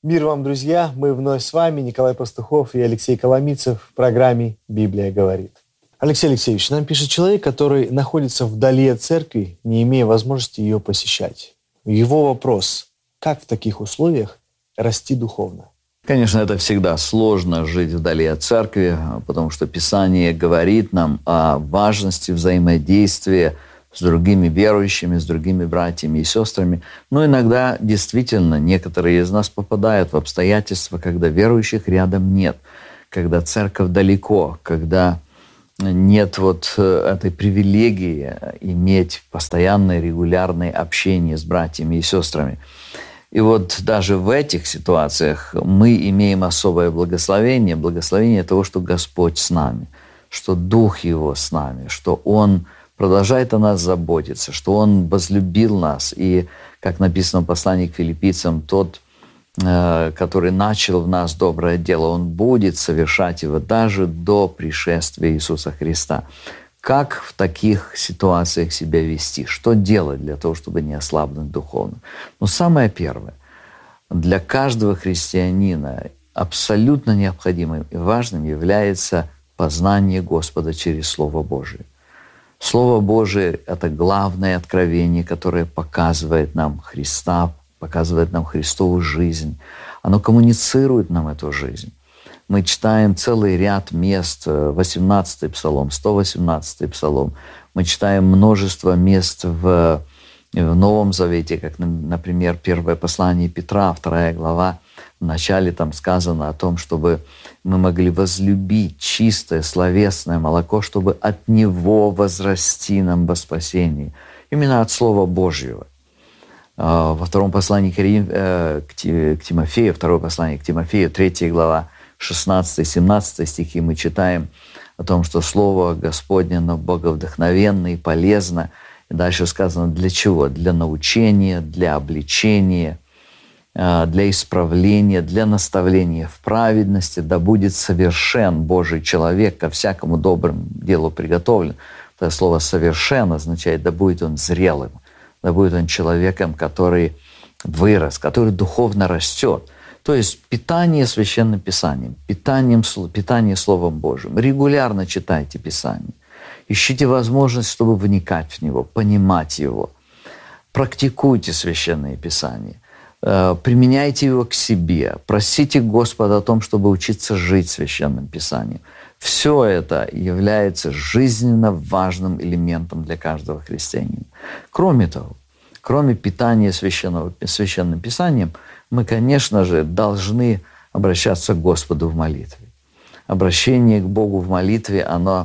Мир вам, друзья! Мы вновь с вами, Николай Пастухов и Алексей Коломийцев в программе «Библия говорит». Алексей Алексеевич, нам пишет человек, который находится вдали от церкви, не имея возможности ее посещать. Его вопрос: как в таких условиях расти духовно? Конечно, это всегда сложно жить вдали от церкви, потому что Писание говорит нам о важности взаимодействия с другими верующими, с другими братьями и сестрами. Но иногда действительно некоторые из нас попадают в обстоятельства, когда верующих рядом нет, когда церковь далеко, когда нет вот этой привилегии иметь постоянное, регулярное общение с братьями и сестрами. И вот даже в этих ситуациях мы имеем особое благословение, благословение того, что Господь с нами, что Дух Его с нами, что Он продолжает о нас заботиться, что Он возлюбил нас. И, как написано в послании к филиппийцам, тот, который начал в нас доброе дело, Он будет совершать его даже до пришествия Иисуса Христа. Как в таких ситуациях себя вести? Что делать для того, чтобы не ослабнуть духовно? Ну, самое первое. Для каждого христианина абсолютно необходимым и важным является познание Господа через Слово Божие. Слово Божие – это главное откровение, которое показывает нам Христа, показывает нам Христову жизнь. Оно коммуницирует нам эту жизнь. Мы читаем целый ряд мест, 18-й Псалом, 118-й Псалом. Мы читаем множество мест в Новом Завете, как, например, первое послание Петра, 2 глава. В начале там сказано о том, чтобы мы могли возлюбить чистое словесное молоко, чтобы от него возрасти нам во спасении. Именно от Слова Божьего. Во втором послании к Тимофею, второе послание к Тимофею, 3 глава, 16-17 стихи мы читаем о том, что Слово Господне, оно боговдохновенно и полезно. И дальше сказано для чего? Для научения, для обличения, для исправления, для наставления в праведности, да будет совершен Божий человек, ко всякому доброму делу приготовлен. Это слово «совершен» означает, да будет он зрелым, да будет он человеком, который вырос, который духовно растет. То есть питание Священным Писанием, питание Словом Божьим. Регулярно читайте Писание. Ищите возможность, чтобы вникать в него, понимать его. Практикуйте Священное Писание. Применяйте его к себе. Просите Господа о том, чтобы учиться жить Священным Писанием. Все это является жизненно важным элементом для каждого христианина. Кроме того, кроме питания Священным Писанием, мы, конечно же, должны обращаться к Господу в молитве. Обращение к Богу в молитве, оно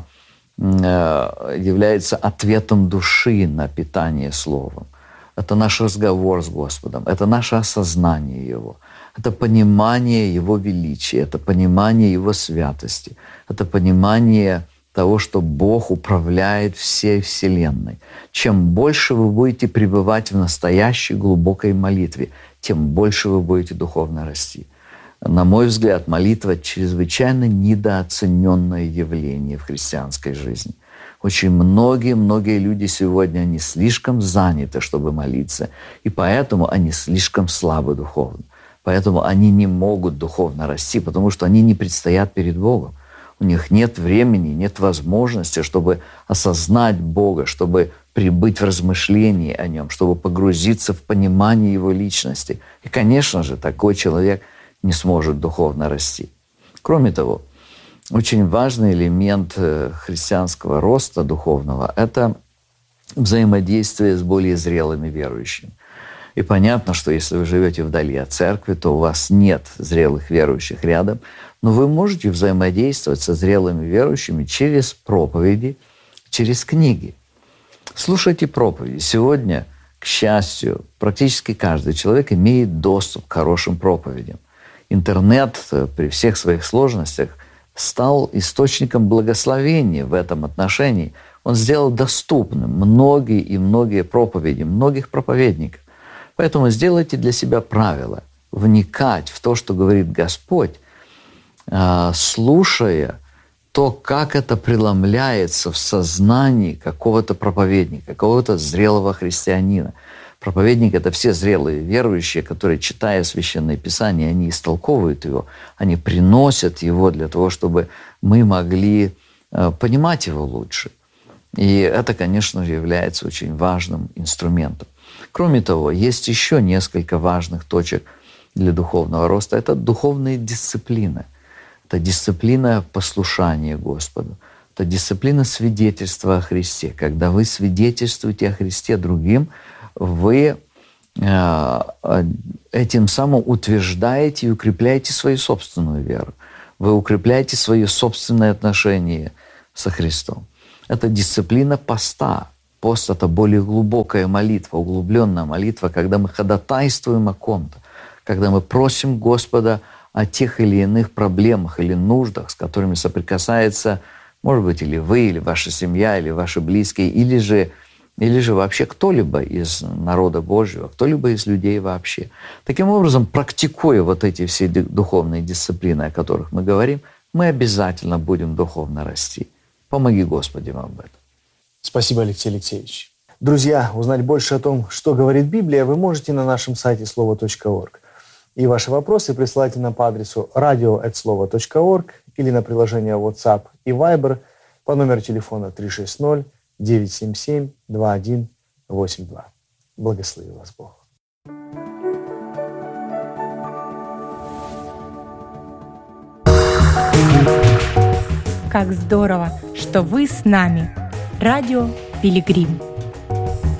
является ответом души на питание Словом. Это наш разговор с Господом, это наше осознание Его, это понимание Его величия, это понимание Его святости, это понимание того, что Бог управляет всей Вселенной. Чем больше вы будете пребывать в настоящей глубокой молитве, тем больше вы будете духовно расти. На мой взгляд, молитва – чрезвычайно недооцененное явление в христианской жизни. Очень многие люди сегодня, они слишком заняты, чтобы молиться, и поэтому они слишком слабы духовно. Поэтому они не могут духовно расти, потому что они не предстоят перед Богом. У них нет времени, нет возможности, чтобы осознать Бога, чтобы прибыть в размышлении о Нем, чтобы погрузиться в понимание Его личности. И, конечно же, такой человек не сможет духовно расти. Кроме того, очень важный элемент христианского роста духовного – это взаимодействие с более зрелыми верующими. И понятно, что если вы живете вдали от церкви, то у вас нет зрелых верующих рядом, но вы можете взаимодействовать со зрелыми верующими через проповеди, через книги. Слушайте проповеди. Сегодня, к счастью, практически каждый человек имеет доступ к хорошим проповедям. Интернет при всех своих сложностях стал источником благословения в этом отношении. Он сделал доступным многие проповеди, многих проповедников. Поэтому сделайте для себя правило вникать в то, что говорит Господь, слушая то, как это преломляется в сознании какого-то проповедника, какого-то зрелого христианина. Проповедник — это все зрелые верующие, которые, читая Священное Писание, они истолковывают его, они приносят его для того, чтобы мы могли понимать его лучше. И это, конечно же, является очень важным инструментом. Кроме того, есть еще несколько важных точек для духовного роста. Это духовная дисциплина. Это дисциплина послушания Господу. Это дисциплина свидетельства о Христе. Когда вы свидетельствуете о Христе другим, вы этим самым утверждаете и укрепляете свою собственную веру. Вы укрепляете свое собственное отношение со Христом. Это дисциплина поста. Пост — это более глубокая молитва, углубленная молитва, когда мы ходатайствуем о ком-то, когда мы просим Господа о тех или иных проблемах или нуждах, с которыми соприкасается, может быть, или вы, или ваша семья, или ваши близкие, или же вообще кто-либо из народа Божьего, кто-либо из людей вообще. Таким образом, практикуя вот эти все духовные дисциплины, о которых мы говорим, мы обязательно будем духовно расти. Помоги, Господи, вам в этом. Спасибо, Алексей Алексеевич. Друзья, узнать больше о том, что говорит Библия, вы можете на нашем сайте слово.орг. И ваши вопросы присылайте нам по адресу radio@slovo.org или на приложение WhatsApp и Viber по номеру телефона 360-977-2182. Благослови вас Бог. Как здорово, что вы с нами. Радио Пилигрим.